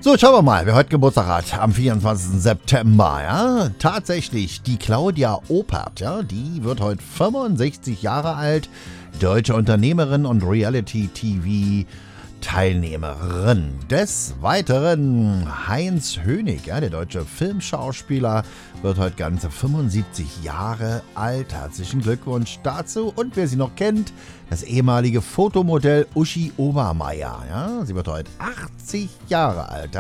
So, schauen wir mal, wer heute Geburtstag hat, am 24. September, ja. Tatsächlich, die Claudia Obert, ja, die wird heute 65 Jahre alt, deutsche Unternehmerin und Reality-TV-Teilnehmerin. Des Weiteren Heinz Hönig, ja, der deutsche Filmschauspieler, wird heute ganze 75 Jahre alt. Herzlichen Glückwunsch dazu. Und wer sie noch kennt, das ehemalige Fotomodell Uschi Obermeier, ja, sie wird heute 80 Jahre alt.